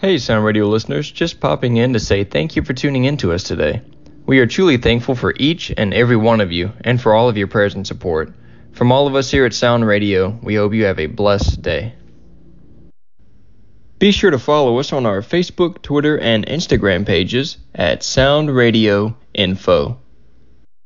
Hey, Sound Radio listeners, just popping in to say thank you for tuning in to us today. We are truly thankful for each and every one of you and for all of your prayers and support. From all of us here at Sound Radio, we hope you have a blessed day. Be sure to follow us on our Facebook, Twitter, and Instagram pages at Sound Radio Info.